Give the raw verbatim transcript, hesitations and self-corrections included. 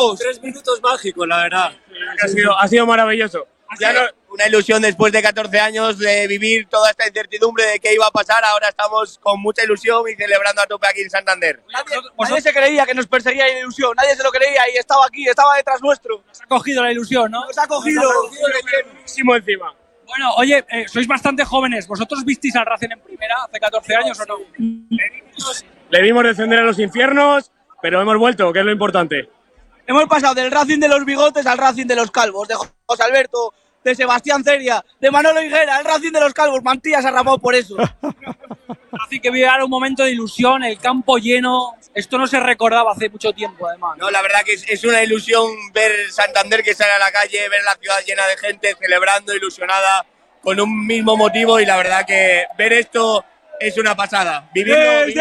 todos. Tres minutos mágicos, la verdad. Ha sido, ha sido maravilloso. Ya no, una ilusión después de catorce años de vivir toda esta incertidumbre de qué iba a pasar. Ahora estamos con mucha ilusión y celebrando a tope aquí en Santander. Nadie, nadie se creía que nos perseguía la ilusión, nadie se lo creía y estaba aquí, estaba detrás nuestro. Nos ha cogido la ilusión, ¿no? Nos ha cogido. Muchísimo encima. Bueno, oye, eh, sois bastante jóvenes. ¿Vosotros visteis al Racing en primera hace catorce años o no? Le vimos descender a los infiernos, pero hemos vuelto, que es lo importante. Hemos pasado del Racing de los bigotes al Racing de los calvos, de José Alberto, de Sebastián Ceria, de Manolo Higuera, el Racing de los calvos. Mantilla se ha rapado por eso. Así que vive ahora un momento de ilusión, el campo lleno. Esto no se recordaba hace mucho tiempo, además. No, la verdad que es, es una ilusión ver Santander que sale a la calle, ver la ciudad llena de gente celebrando, ilusionada, con un mismo motivo, y la verdad que ver esto es una pasada. Vivirlo,